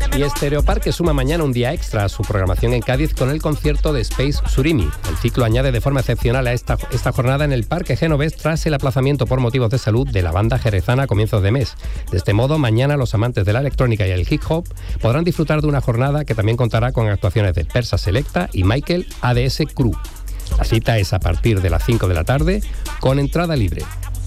Y Stereo Parque suma mañana un día extra a su programación en Cádiz con el concierto de Space Surimi. El ciclo añade de forma excepcional a esta jornada en el Parque Genovés tras el aplazamiento por motivos de salud de la banda jerezana a comienzos de mes. De este modo, mañana los amantes de la electrónica y el hip hop podrán disfrutar de una jornada que también contará con actuaciones de Persa Selecta y Michael ADS Crew. La cita es a partir de las 5 de la tarde con entrada libre.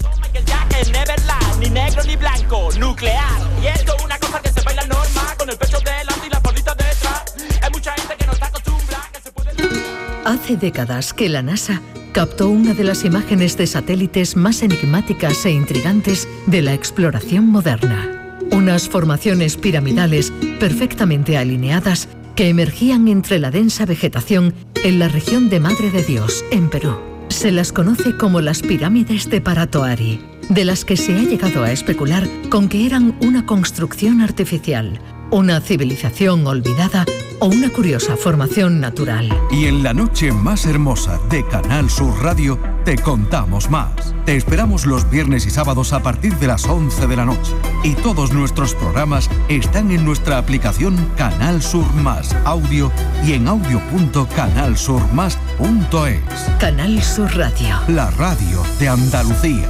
Ni negro ni blanco, nuclear. Y esto es una cosa que se baila normal, con el pecho delante y la bolita detrás. Hay mucha gente que no está acostumbrada, que se puede... Hace décadas que la NASA captó una de las imágenes de satélites más enigmáticas e intrigantes de la exploración moderna. Unas formaciones piramidales perfectamente alineadas que emergían entre la densa vegetación en la región de Madre de Dios, en Perú. Se las conoce como las pirámides de Paratoari, de las que se ha llegado a especular con que eran una construcción artificial, una civilización olvidada o una curiosa formación natural. Y en la noche más hermosa de Canal Sur Radio te contamos más. Te esperamos los viernes y sábados a partir de las 11 de la noche. Y todos nuestros programas están en nuestra aplicación Canal Sur Más Audio y en audio.canalsurmas.es. Canal Sur Radio. La radio de Andalucía.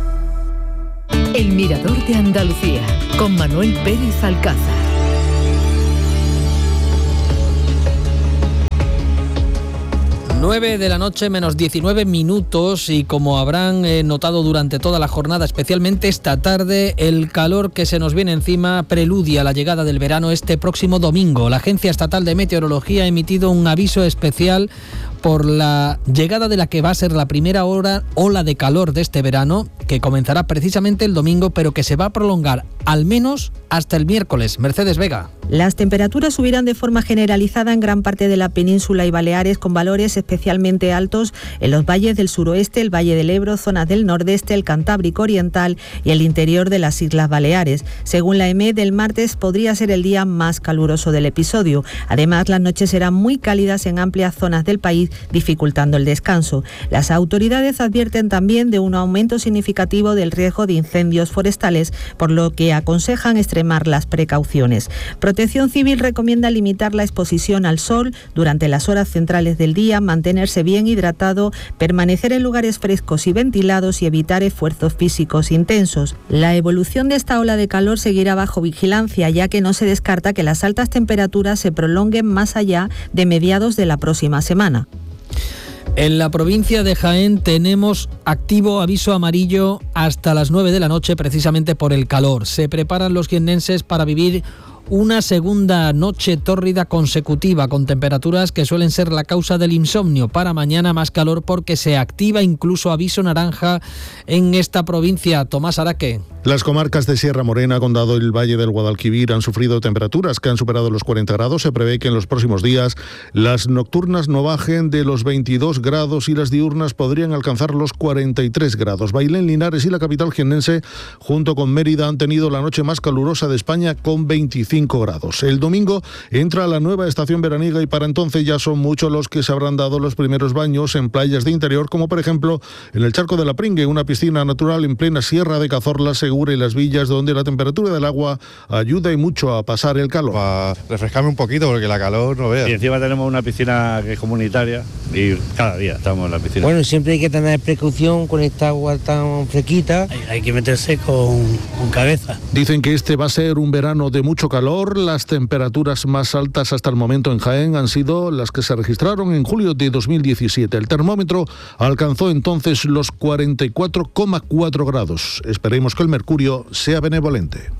El Mirador de Andalucía, con Manuel Pérez Alcázar. 9 de la noche menos 19 minutos y como habrán notado durante toda la jornada, especialmente esta tarde, el calor que se nos viene encima preludia la llegada del verano este próximo domingo. La Agencia Estatal de Meteorología ha emitido un aviso especial por la llegada de la que va a ser la primera ola de calor de este verano, que comenzará precisamente el domingo, pero que se va a prolongar al menos hasta el miércoles. Mercedes Vega. Las temperaturas subirán de forma generalizada en gran parte de la península y Baleares, con valores especialmente altos en los valles del suroeste, el Valle del Ebro, zonas del nordeste, el Cantábrico Oriental y el interior de las Islas Baleares. Según la EMET, el martes podría ser el día más caluroso del episodio. Además, las noches serán muy cálidas en amplias zonas del país, dificultando el descanso. Las autoridades advierten también de un aumento significativo del riesgo de incendios forestales, por lo que aconsejan extremar las precauciones. Protección Civil recomienda limitar la exposición al sol durante las horas centrales del día, mantenerse bien hidratado, permanecer en lugares frescos y ventilados y evitar esfuerzos físicos intensos. La evolución de esta ola de calor seguirá bajo vigilancia, ya que no se descarta que las altas temperaturas se prolonguen más allá de mediados de la próxima semana. En la provincia de Jaén tenemos activo aviso amarillo hasta las 9 de la noche precisamente por el calor. Se preparan los jiennenses para vivir una segunda noche tórrida consecutiva con temperaturas que suelen ser la causa del insomnio. Para mañana más calor porque se activa incluso aviso naranja en esta provincia. Tomás Araque. Las comarcas de Sierra Morena, Condado y el Valle del Guadalquivir han sufrido temperaturas que han superado los 40 grados. Se prevé que en los próximos días las nocturnas no bajen de los 22 grados y las diurnas podrían alcanzar los 43 grados. Bailén, Linares y la capital jiennense, junto con Mérida, han tenido la noche más calurosa de España con 25 grados. El domingo entra la nueva estación veraniega y para entonces ya son muchos los que se habrán dado los primeros baños en playas de interior, como por ejemplo en el Charco de la Pringue, una piscina natural en plena Sierra de Cazorla, Segura y Las Villas, donde la temperatura del agua ayuda y mucho a pasar el calor. Para refrescarme un poquito porque la calor no veas. Y encima tenemos una piscina que es comunitaria y cada día estamos en la piscina. Bueno, siempre hay que tener precaución con esta agua tan fresquita. Hay que meterse con cabeza. Dicen que este va a ser un verano de mucho calor. Las temperaturas más altas hasta el momento en Jaén han sido las que se registraron en julio de 2017. El termómetro alcanzó entonces los 44,4 grados. Esperemos que el mercurio sea benevolente.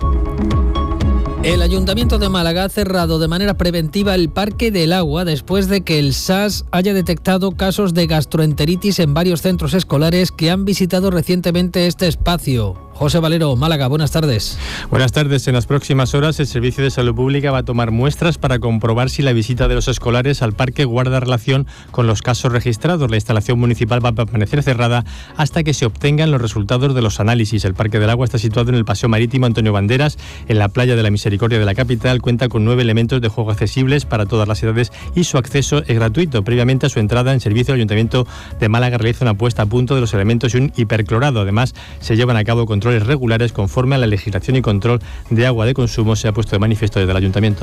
El Ayuntamiento de Málaga ha cerrado de manera preventiva el Parque del Agua después de que el SAS haya detectado casos de gastroenteritis en varios centros escolares que han visitado recientemente este espacio. José Valero, Málaga, buenas tardes. Buenas tardes. En las próximas horas el Servicio de Salud Pública va a tomar muestras para comprobar si la visita de los escolares al parque guarda relación con los casos registrados. La instalación municipal va a permanecer cerrada hasta que se obtengan los resultados de los análisis. El Parque del Agua está situado en el Paseo Marítimo Antonio Banderas, en la playa de la Misericordia de la capital. Cuenta con 9 elementos de juego accesibles para todas las edades y su acceso es gratuito. Previamente a su entrada en servicio, el Ayuntamiento de Málaga realiza una puesta a punto de los elementos y un hiperclorado. Además, se llevan a cabo controles controles regulares conforme a la legislación y control de agua de consumo, se ha puesto de manifiesto desde el Ayuntamiento.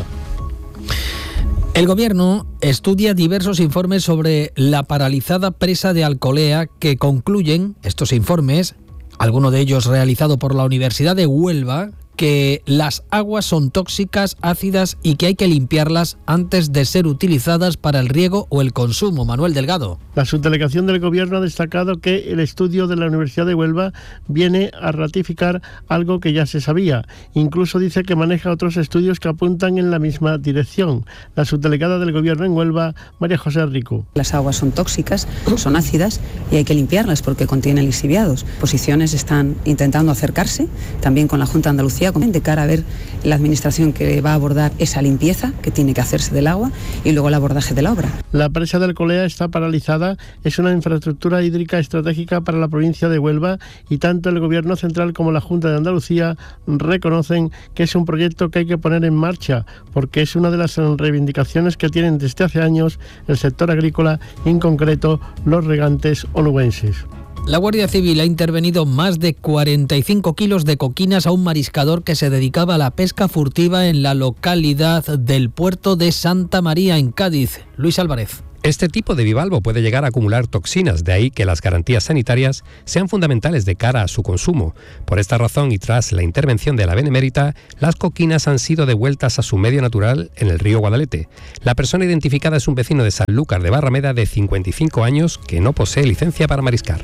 El Gobierno estudia diversos informes sobre la paralizada presa de Alcolea que concluyen, estos informes, alguno de ellos realizado por la Universidad de Huelva, que las aguas son tóxicas, ácidas y que hay que limpiarlas antes de ser utilizadas para el riego o el consumo. Manuel Delgado. La subdelegación del Gobierno ha destacado que el estudio de la Universidad de Huelva viene a ratificar algo que ya se sabía. Incluso dice que maneja otros estudios que apuntan en la misma dirección. La subdelegada del Gobierno en Huelva, María José Rico. Las aguas son tóxicas, son ácidas y hay que limpiarlas porque contienen lixiviados. Posiciones están intentando acercarse, también con la Junta de Andalucía, de cara a ver la administración que va a abordar esa limpieza que tiene que hacerse del agua y luego el abordaje de la obra. La presa de Alcolea está paralizada, es una infraestructura hídrica estratégica para la provincia de Huelva y tanto el Gobierno central como la Junta de Andalucía reconocen que es un proyecto que hay que poner en marcha porque es una de las reivindicaciones que tienen desde hace años el sector agrícola y en concreto los regantes onubenses. La Guardia Civil ha intervenido más de 45 kilos de coquinas a un mariscador que se dedicaba a la pesca furtiva en la localidad del puerto de Santa María, en Cádiz. Luis Álvarez. Este tipo de bivalvo puede llegar a acumular toxinas, de ahí que las garantías sanitarias sean fundamentales de cara a su consumo. Por esta razón y tras la intervención de la Benemérita, las coquinas han sido devueltas a su medio natural en el río Guadalete. La persona identificada es un vecino de Sanlúcar de Barrameda de 55 años que no posee licencia para mariscar.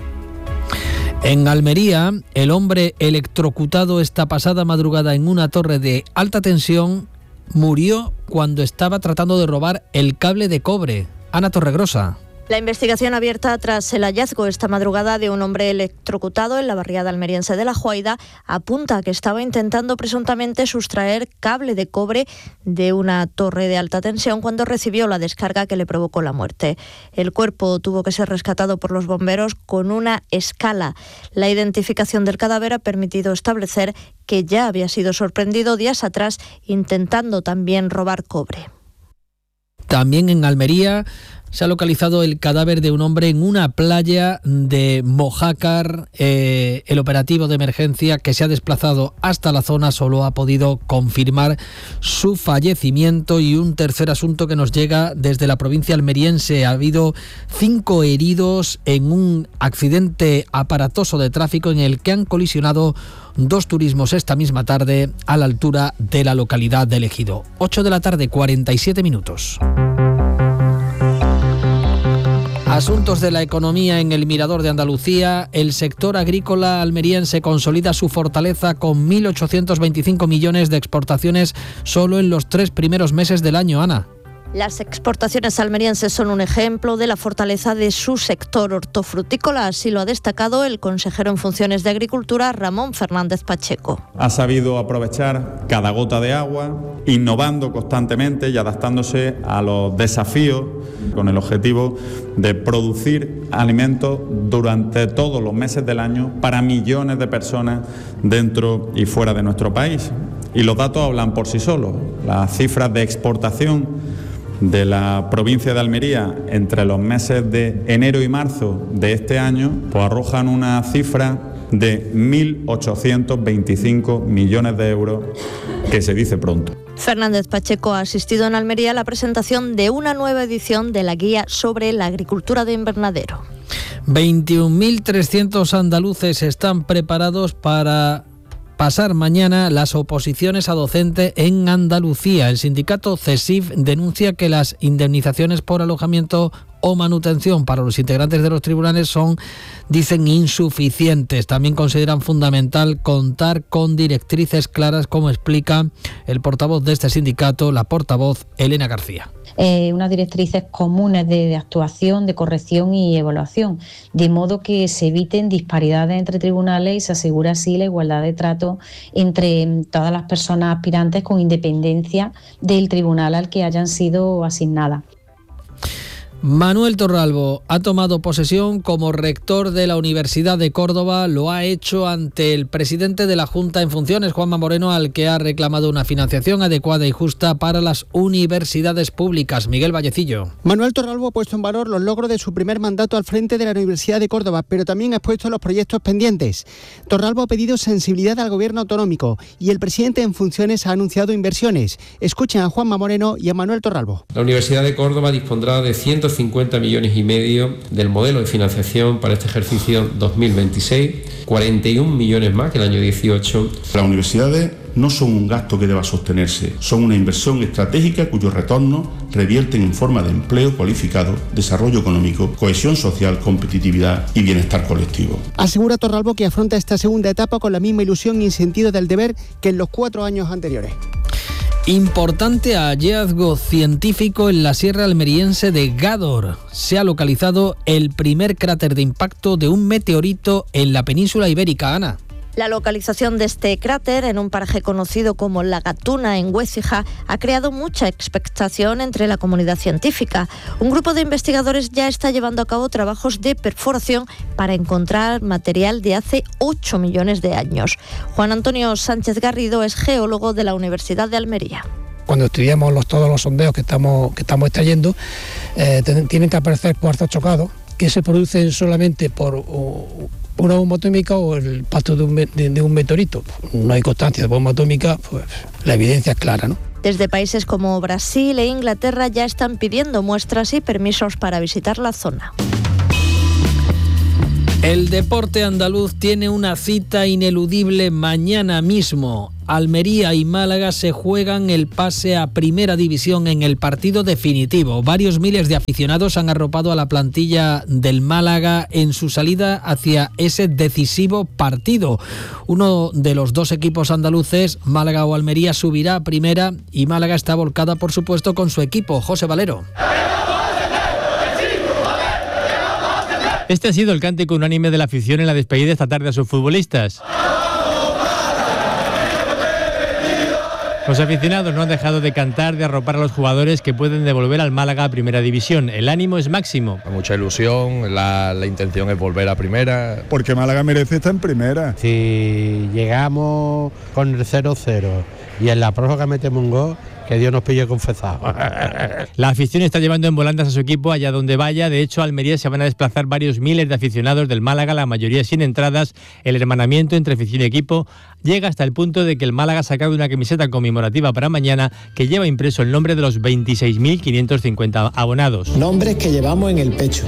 En Almería, el hombre electrocutado esta pasada madrugada en una torre de alta tensión murió cuando estaba tratando de robar el cable de cobre. Ana Torregrosa. La investigación abierta tras el hallazgo esta madrugada de un hombre electrocutado en la barriada almeriense de La Juaida apunta a que estaba intentando presuntamente sustraer cable de cobre de una torre de alta tensión cuando recibió la descarga que le provocó la muerte. El cuerpo tuvo que ser rescatado por los bomberos con una escala. La identificación del cadáver ha permitido establecer que ya había sido sorprendido días atrás intentando también robar cobre. También en Almería se ha localizado el cadáver de un hombre en una playa de Mojácar. El operativo de emergencia que se ha desplazado hasta la zona solo ha podido confirmar su fallecimiento. Y un tercer asunto que nos llega desde la provincia almeriense. Ha habido 5 heridos en un accidente aparatoso de tráfico en el que han colisionado 2 turismos esta misma tarde a la altura de la localidad de Ejido. 8 de la tarde, 47 minutos. Asuntos de la economía en el Mirador de Andalucía. El sector agrícola almeriense consolida su fortaleza con 1.825 millones de exportaciones solo en los 3 primeros meses del año. Ana. Las exportaciones almerienses son un ejemplo de la fortaleza de su sector hortofrutícola, así lo ha destacado el consejero en funciones de Agricultura, Ramón Fernández Pacheco. Ha sabido aprovechar cada gota de agua, innovando constantemente y adaptándose a los desafíos con el objetivo de producir alimentos durante todos los meses del año para millones de personas dentro y fuera de nuestro país. Y los datos hablan por sí solos. Las cifras de exportación de la provincia de Almería entre los meses de enero y marzo de este año pues arrojan una cifra de 1.825 millones de euros, que se dice pronto. Fernández Pacheco ha asistido en Almería a la presentación de una nueva edición de la guía sobre la agricultura de invernadero. 21.300 andaluces están preparados para pasar mañana las oposiciones a docente en Andalucía. El sindicato CESIF denuncia que las indemnizaciones por alojamiento o manutención para los integrantes de los tribunales son, dicen, insuficientes. También consideran fundamental contar con directrices claras, como explica el portavoz de este sindicato, la portavoz Elena García. Unas directrices comunes de actuación, de corrección y evaluación, de modo que se eviten disparidades entre tribunales y se asegure así la igualdad de trato entre todas las personas aspirantes con independencia del tribunal al que hayan sido asignadas. Manuel Torralbo ha tomado posesión como rector de la Universidad de Córdoba. Lo ha hecho ante el presidente de la Junta en funciones, Juanma Moreno, al que ha reclamado una financiación adecuada y justa para las universidades públicas. Miguel Vallecillo. Manuel Torralbo ha puesto en valor los logros de su primer mandato al frente de la Universidad de Córdoba, pero también ha expuesto los proyectos pendientes. Torralbo ha pedido sensibilidad al gobierno autonómico y el presidente en funciones ha anunciado inversiones. Escuchen a Juanma Moreno y a Manuel Torralbo. La Universidad de Córdoba dispondrá de 150 millones y medio del modelo de financiación para este ejercicio 2026, 41 millones más que el año 18. Las universidades no son un gasto que deba sostenerse, son una inversión estratégica cuyo retorno revierten en forma de empleo cualificado, desarrollo económico, cohesión social, competitividad y bienestar colectivo. Asegura Torralbo que afronta esta segunda etapa con la misma ilusión y sentido del deber que en los 4 años anteriores. Importante hallazgo científico en la sierra almeriense de Gádor. Se ha localizado el primer cráter de impacto de un meteorito en la península ibérica. Ana. La localización de este cráter en un paraje conocido como La Gatuna, en Huécija, ha creado mucha expectación entre la comunidad científica. Un grupo de investigadores ya está llevando a cabo trabajos de perforación para encontrar material de hace 8 millones de años. Juan Antonio Sánchez Garrido es geólogo de la Universidad de Almería. Cuando estudiamos todos los sondeos que estamos extrayendo, tienen que aparecer cuarzos chocados que se producen solamente por una bomba atómica o el impacto de un meteorito. No hay constancia de bomba atómica, pues la evidencia es clara, ¿no? Desde países como Brasil e Inglaterra ya están pidiendo muestras y permisos para visitar la zona. El deporte andaluz tiene una cita ineludible mañana mismo. Almería y Málaga se juegan el pase a Primera División en el partido definitivo. Varios miles de aficionados han arropado a la plantilla del Málaga en su salida hacia ese decisivo partido. Uno de los dos equipos andaluces, Málaga o Almería, subirá a Primera y Málaga está volcada, por supuesto, con su equipo. José Valero. Este ha sido el cántico unánime de la afición en la despedida esta tarde a sus futbolistas. Los aficionados no han dejado de cantar, de arropar a los jugadores que pueden devolver al Málaga a Primera División. El ánimo es máximo. Mucha ilusión, la intención es volver a Primera. Porque Málaga merece estar en Primera. Si llegamos con el 0-0 y en la prórroga metemos un gol, que Dios nos pille confesado. La afición está llevando en volandas a su equipo allá donde vaya. De hecho, a Almería se van a desplazar varios miles de aficionados del Málaga, la mayoría sin entradas. El hermanamiento entre afición y equipo llega hasta el punto de que el Málaga ha sacado una camiseta conmemorativa para mañana que lleva impreso el nombre de los 26.550 abonados. Nombres que llevamos en el pecho,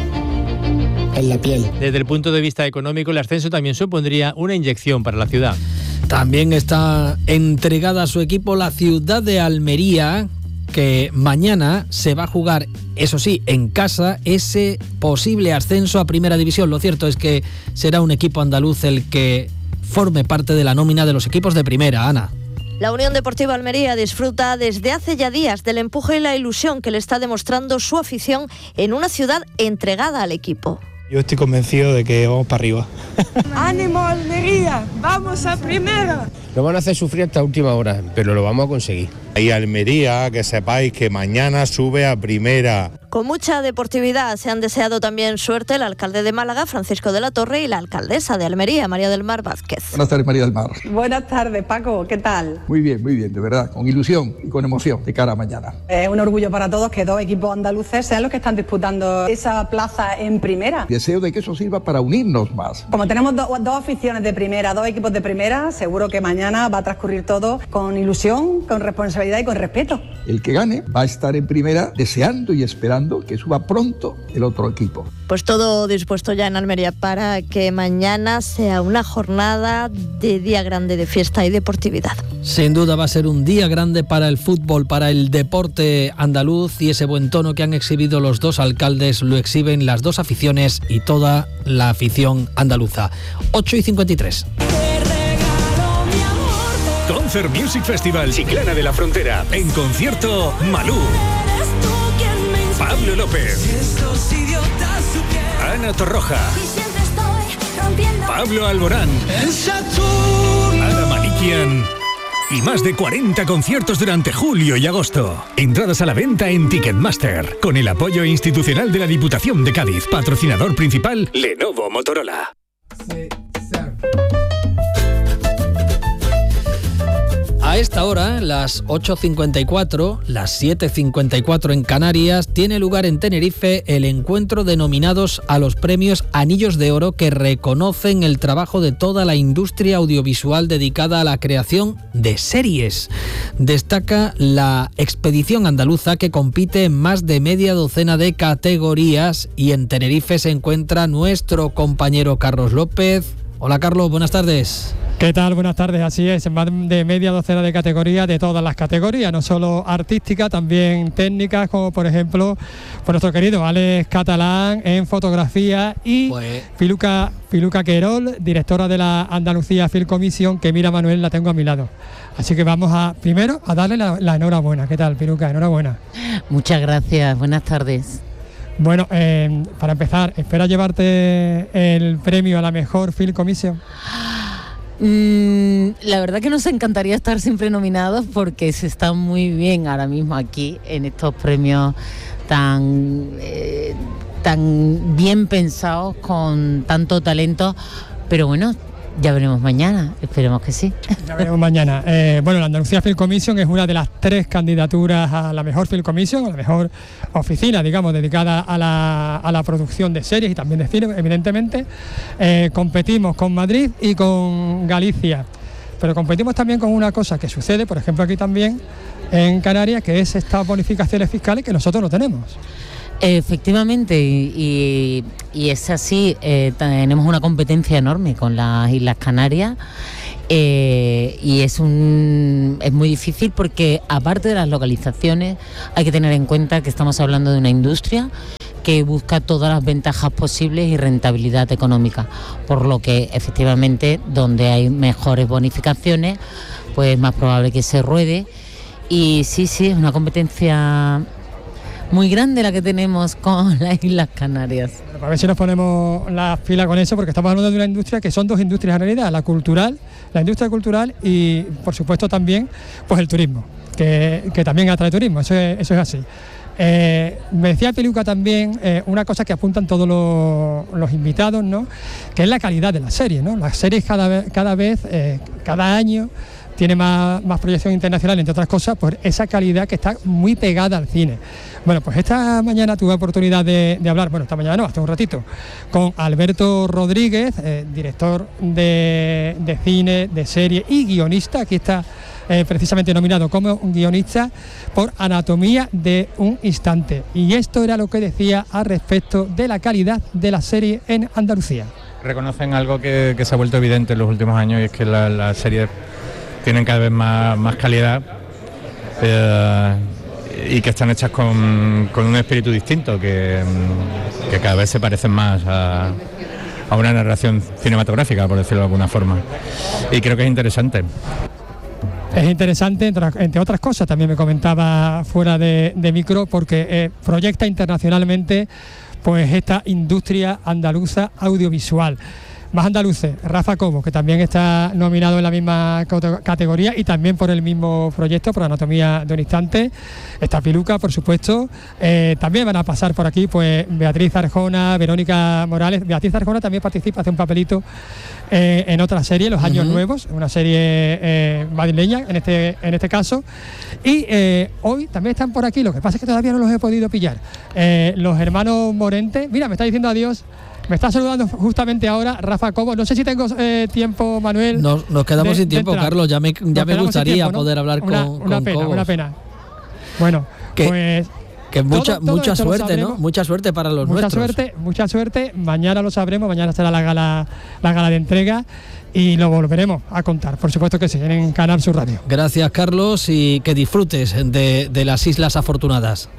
en la piel. Desde el punto de vista económico, el ascenso también supondría una inyección para la ciudad. También está entregada a su equipo la ciudad de Almería, que mañana se va a jugar, eso sí, en casa, ese posible ascenso a Primera División. Lo cierto es que será un equipo andaluz el que forme parte de la nómina de los equipos de Primera, Ana. La Unión Deportiva Almería disfruta desde hace ya días del empuje y la ilusión que le está demostrando su afición en una ciudad entregada al equipo. Yo estoy convencido de que vamos para arriba. ¡Ánimo, Almería! ¡Vamos a Primera! Lo van a hacer sufrir hasta última hora, pero lo vamos a conseguir. Y Almería, que sepáis que mañana sube a Primera. Con mucha deportividad se han deseado también suerte el alcalde de Málaga, Francisco de la Torre, y la alcaldesa de Almería, María del Mar Vázquez. Buenas tardes, María del Mar. Buenas tardes, Paco. ¿Qué tal? Muy bien, de verdad. Con ilusión y con emoción de cara a mañana. Es un orgullo para todos que dos equipos andaluces sean los que están disputando esa plaza en Primera. Deseo de que eso sirva para unirnos más. Como tenemos dos aficiones de Primera, dos equipos de Primera, seguro que mañana va a transcurrir todo con ilusión, con responsabilidad y con respeto. El que gane va a estar en Primera deseando y esperando que suba pronto el otro equipo. Pues todo dispuesto ya en Almería para que mañana sea una jornada de día grande de fiesta y deportividad. Sin duda va a ser un día grande para el fútbol, para el deporte andaluz, y ese buen tono que han exhibido los dos alcaldes lo exhiben las dos aficiones y toda la afición andaluza. 8:53. Concert Music Festival Chiclana de la Frontera. En concierto, Malú, Pablo López, Ana Torroja, Pablo Alborán, Ana Malikian y más de 40 conciertos durante julio y agosto. Entradas a la venta en Ticketmaster, con el apoyo institucional de la Diputación de Cádiz. Patrocinador principal, Lenovo Motorola. A esta hora, las 8:54, las 7:54 en Canarias, tiene lugar en Tenerife el encuentro de nominados a los premios Anillos de Oro, que reconocen el trabajo de toda la industria audiovisual dedicada a la creación de series. Destaca la expedición andaluza, que compite en más de media docena de categorías, y en Tenerife se encuentra nuestro compañero Carlos López. Hola Carlos, buenas tardes. ¿Qué tal? Buenas tardes, así es, más de media docena de categorías, de todas las categorías, no solo artísticas, también técnicas, como por ejemplo por nuestro querido Alex Catalán en fotografía y Filuca Querol, directora de la Andalucía Film Commission, que mira, Manuel, la tengo a mi lado. Así que vamos primero a darle la enhorabuena. ¿Qué tal, Filuca? Enhorabuena. Muchas gracias, buenas tardes. Bueno, para empezar, ¿esperas llevarte el premio a la mejor Film Commission? La verdad que nos encantaría estar siempre nominados, porque se está muy bien ahora mismo aquí en estos premios tan bien pensados, con tanto talento, pero bueno, ya veremos mañana, esperemos que sí. Ya veremos mañana. Bueno, la Andalucía Film Commission es una de las 3 candidaturas a la mejor Film Commission, a la mejor oficina, digamos, dedicada a la producción de series y también de cine, evidentemente. Competimos con Madrid y con Galicia, pero competimos también con una cosa que sucede, por ejemplo, aquí también en Canarias, que es estas bonificaciones fiscales que nosotros no tenemos. Efectivamente, y es así, tenemos una competencia enorme con las Islas Canarias, y es muy difícil, porque aparte de las localizaciones hay que tener en cuenta que estamos hablando de una industria que busca todas las ventajas posibles y rentabilidad económica, por lo que efectivamente donde hay mejores bonificaciones pues es más probable que se ruede. Y sí, es una competencia muy grande la que tenemos con las Islas Canarias. A ver si nos ponemos las pilas con eso, porque estamos hablando de una industria que son 2 industrias en realidad, la industria cultural y por supuesto también pues el turismo, que también atrae turismo, eso es así. Me decía Peluca también una cosa que apuntan todos los invitados, ¿no?, que es la calidad de las series, ¿no? Las series cada año tiene más proyección internacional, entre otras cosas, por esa calidad que está muy pegada al cine. Bueno, pues esta mañana tuve oportunidad de hablar, esta mañana no, hasta un ratito, con Alberto Rodríguez, director de cine, de serie y guionista. Aquí está precisamente nominado como guionista por Anatomía de un instante. Y esto era lo que decía al respecto de la calidad de la serie en Andalucía. Reconocen algo que se ha vuelto evidente en los últimos años, y es que las series tienen cada vez más calidad, y que están hechas con un espíritu distinto, que cada vez se parecen más a una narración cinematográfica, por decirlo de alguna forma. Y creo que es interesante. Es interesante, entre otras cosas, también me comentaba fuera de micro, porque proyecta internacionalmente pues esta industria andaluza audiovisual. Más andaluces, Rafa Cobo, que también está nominado en la misma categoría y también por el mismo proyecto, por Anatomía de un instante. Está Piluca, por supuesto. También van a pasar por aquí pues Beatriz Arjona, Verónica Morales. Beatriz Arjona también participa, hace un papelito en otra serie, Los Años Nuevos, una serie madrileña en este caso. Y hoy también están por aquí, lo que pasa es que todavía no los he podido pillar. Los hermanos Morente. Mira, me está diciendo adiós. Me está saludando justamente ahora Rafa Cobo. No sé si tengo tiempo, Manuel. Nos quedamos sin tiempo, Carlos. Ya me gustaría tiempo, ¿no? Poder hablar con Cobos. Una pena. Bueno, pues que mucha suerte, ¿no? Mucha suerte para los nuestros. Mucha suerte. Mañana lo sabremos. Mañana será la gala de entrega y lo volveremos a contar. Por supuesto que sí, en Canal Sur Radio. Gracias, Carlos, y que disfrutes de las Islas Afortunadas.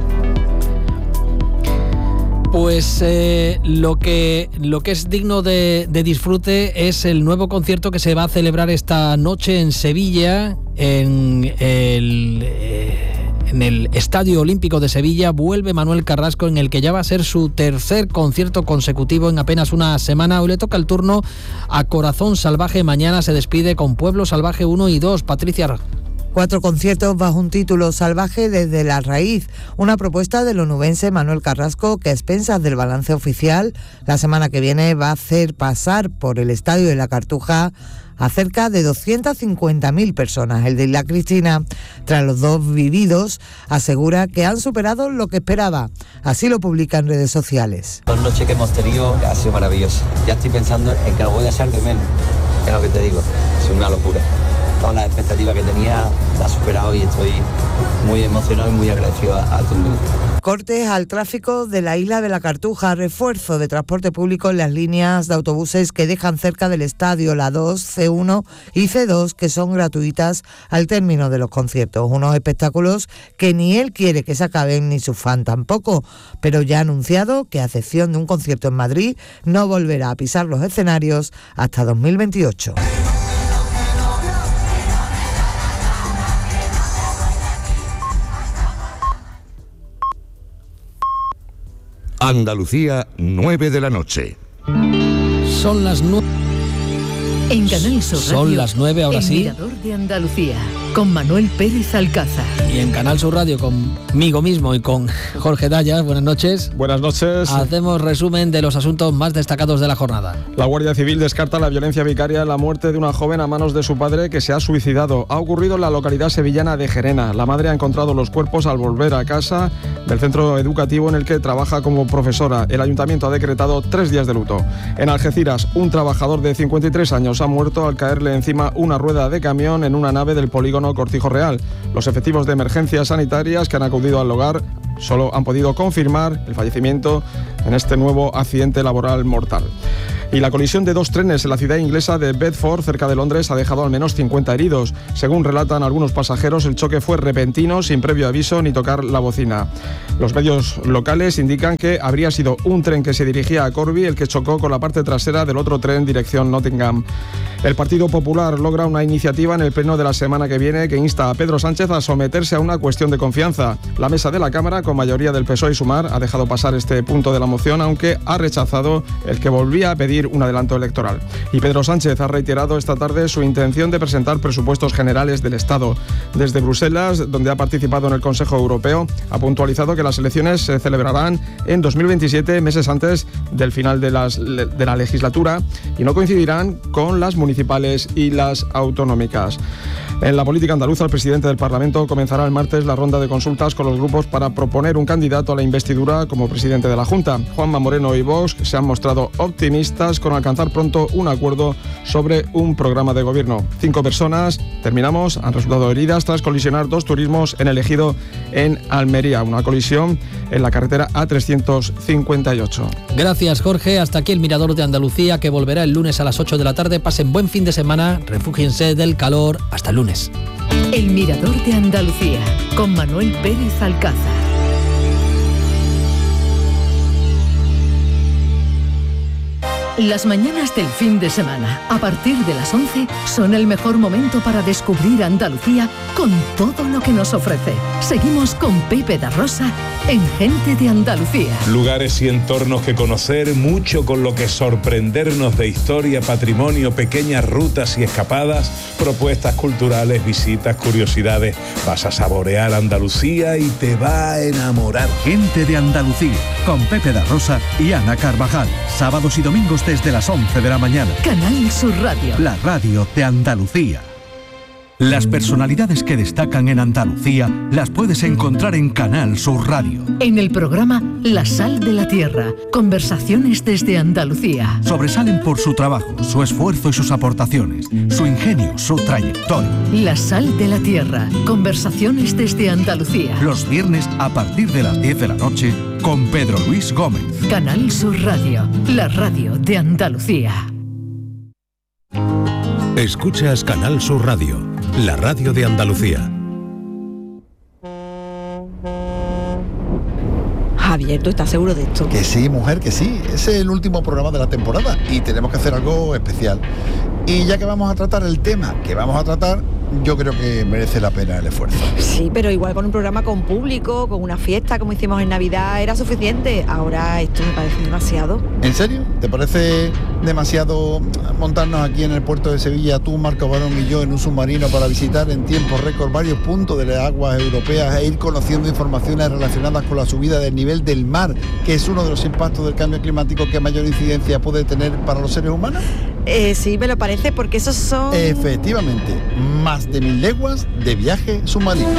Pues lo que es digno de disfrute es el nuevo concierto que se va a celebrar esta noche en Sevilla, en En el Estadio Olímpico de Sevilla vuelve Manuel Carrasco, en el que ya va a ser su tercer concierto consecutivo en apenas una semana. Hoy le toca el turno a Corazón Salvaje. Mañana se despide con Pueblo Salvaje 1 y 2. Patricia. 4 conciertos bajo un título: Salvaje desde la raíz, una propuesta del onubense Manuel Carrasco que, a expensas del balance oficial, la semana que viene va a hacer pasar por el Estadio de la Cartuja a cerca de 250.000 personas. El de Isla Cristina, tras los 2 vividos, asegura que han superado lo que esperaba. Así lo publica en redes sociales. La noche que hemos tenido ha sido maravillosa. Ya estoy pensando en que lo voy a echar de menos. Es lo que te digo, es una locura. Todas las expectativas que tenía las he superado y estoy muy emocionado y muy agradecido a tu mundo. Cortes al tráfico de la isla de la Cartuja, refuerzo de transporte público en las líneas de autobuses que dejan cerca del estadio, la 2, C1 y C2, que son gratuitas al término de los conciertos. Unos espectáculos que ni él quiere que se acaben ni su fan tampoco, pero ya ha anunciado que, a excepción de un concierto en Madrid, no volverá a pisar los escenarios hasta 2028. Andalucía, 9 de la noche. Son las 9. En Canal Sur Radio, son las 9, ahora sí. El Mirador de Andalucía, con Manuel Pérez Alcázar. Y en Canal Sur Radio, conmigo mismo y con Jorge Dayas. Buenas noches. Buenas noches. Hacemos resumen de los asuntos más destacados de la jornada. La Guardia Civil descarta la violencia vicaria en la muerte de una joven a manos de su padre, que se ha suicidado. Ha ocurrido en la localidad sevillana de Gerena. La madre ha encontrado los cuerpos al volver a casa del centro educativo en el que trabaja como profesora. El ayuntamiento ha decretado 3 días de luto. En Algeciras, un trabajador de 53 años ha muerto al caerle encima una rueda de camión en una nave del polígono Cortijo Real. Los efectivos de emergencias sanitarias que han acudido al lugar solo han podido confirmar el fallecimiento en este nuevo accidente laboral mortal. Y la colisión de 2 trenes en la ciudad inglesa de Bedford, cerca de Londres, ha dejado al menos 50 heridos. Según relatan algunos pasajeros, el choque fue repentino, sin previo aviso ni tocar la bocina. Los medios locales indican que habría sido un tren que se dirigía a Corby el que chocó con la parte trasera del otro tren dirección Nottingham. El Partido Popular logra una iniciativa en el pleno de la semana que viene que insta a Pedro Sánchez a someterse a una cuestión de confianza. La mesa de la Cámara, con mayoría del PSOE y Sumar, ha dejado pasar este punto de la moción, aunque ha rechazado el que volvía a pedir un adelanto electoral. Y Pedro Sánchez ha reiterado esta tarde su intención de presentar presupuestos generales del Estado. Desde Bruselas, donde ha participado en el Consejo Europeo, ha puntualizado que las elecciones se celebrarán en 2027, meses antes del final de la legislatura, y no coincidirán con las municipales y las autonómicas. En la política andaluza, el presidente del Parlamento comenzará el martes la ronda de consultas con los grupos para proponer un candidato a la investidura como presidente de la Junta. Juanma Moreno y Vox se han mostrado optimistas con alcanzar pronto un acuerdo sobre un programa de gobierno. 5 personas, han resultado heridas tras colisionar 2 turismos en el Ejido, en Almería. Una colisión en la carretera A358. Gracias, Jorge. Hasta aquí el Mirador de Andalucía, que volverá el lunes a las 8 de la tarde. Pasen buen fin de semana, refúgiense del calor. Hasta el lunes. El Mirador de Andalucía, con Manuel Pérez Alcázar. Las mañanas del fin de semana, a partir de las 11, son el mejor momento para descubrir Andalucía con todo lo que nos ofrece. Seguimos con Pepe da Rosa en Gente de Andalucía. Lugares y entornos que conocer, mucho con lo que sorprendernos de historia, patrimonio, pequeñas rutas y escapadas, propuestas culturales, visitas, curiosidades. Vas a saborear Andalucía y te va a enamorar. Gente de Andalucía, con Pepe da Rosa y Ana Carvajal. Sábados y domingos desde las 11 de la mañana. Canal Sur Radio. La radio de Andalucía. Las personalidades que destacan en Andalucía las puedes encontrar en Canal Sur Radio. En el programa La Sal de la Tierra, conversaciones desde Andalucía. Sobresalen por su trabajo, su esfuerzo y sus aportaciones, su ingenio, su trayectoria. La Sal de la Tierra, conversaciones desde Andalucía. Los viernes a partir de las 10 de la noche con Pedro Luis Gómez. Canal Sur Radio, la radio de Andalucía. Escuchas Canal Sur Radio, la radio de Andalucía. Javier, ¿tú estás seguro de esto? Que sí, mujer, que sí. Ese es el último programa de la temporada y tenemos que hacer algo especial. Y ya que vamos a tratar el tema que vamos a tratar, yo creo que merece la pena el esfuerzo. Sí, pero igual con un programa con público, con una fiesta como hicimos en Navidad, era suficiente. Ahora esto me parece demasiado. ¿En serio? ¿Te parece demasiado montarnos aquí en el puerto de Sevilla, tú, Marco Barón y yo, en un submarino para visitar en tiempo récord varios puntos de las aguas europeas e ir conociendo informaciones relacionadas con la subida del nivel del mar, que es uno de los impactos del cambio climático que mayor incidencia puede tener para los seres humanos? Sí, me lo parece, porque esos son... Efectivamente, más de 1000 leguas de viaje submarino.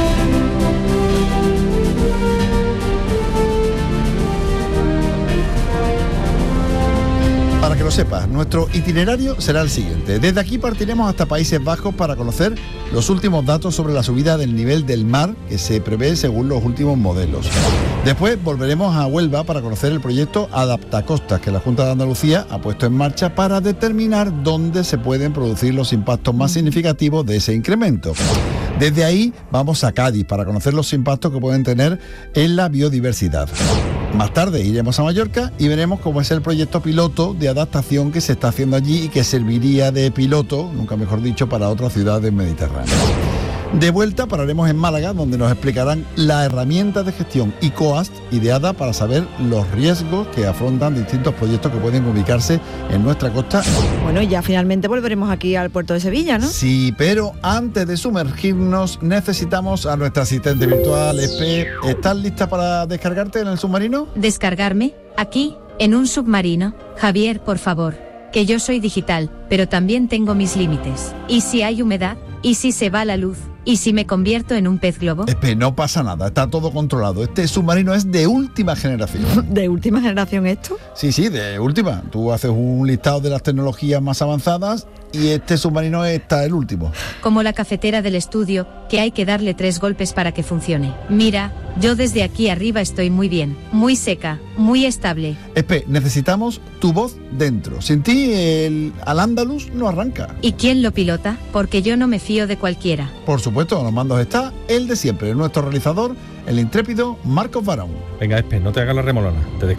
Para que lo sepas, nuestro itinerario será el siguiente. Desde aquí partiremos hasta Países Bajos para conocer los últimos datos sobre la subida del nivel del mar que se prevé según los últimos modelos. Después volveremos a Huelva para conocer el proyecto Adaptacostas que la Junta de Andalucía ha puesto en marcha para determinar dónde se pueden producir los impactos más significativos de ese incremento. Desde ahí vamos a Cádiz para conocer los impactos que pueden tener en la biodiversidad. Más tarde iremos a Mallorca y veremos cómo es el proyecto piloto de adaptación que se está haciendo allí y que serviría de piloto, nunca mejor dicho, para otras ciudades mediterráneas. De vuelta pararemos en Málaga, donde nos explicarán la herramienta de gestión ICOAST ideada para saber los riesgos que afrontan distintos proyectos que pueden ubicarse en nuestra costa. Bueno, y ya finalmente volveremos aquí al puerto de Sevilla, ¿no? Sí, pero antes de sumergirnos necesitamos a nuestra asistente virtual, Espe. ¿Estás lista para descargarte en el submarino? ¿Descargarme? ¿Aquí? ¿En un submarino? Javier, por favor, que yo soy digital, pero también tengo mis límites. ¿Y si hay humedad? ¿Y si se va la luz? ¿Y si me convierto en un pez globo? Espe, no pasa nada, está todo controlado. Este submarino es de última generación. ¿De última generación esto? Sí, de última. Tú haces un listado de las tecnologías más avanzadas y este submarino está el último. Como la cafetera del estudio, que hay que darle 3 golpes para que funcione. Mira, yo desde aquí arriba estoy muy bien, muy seca, muy estable. Espe, necesitamos tu voz dentro. Sin ti el Al-Ándalus no arranca. ¿Y quién lo pilota? Porque yo no me fío de cualquiera. Por supuesto, a los mandos está el de siempre, nuestro realizador, el intrépido Marcos Barón. Venga, Espe, no te hagas la remolona. Te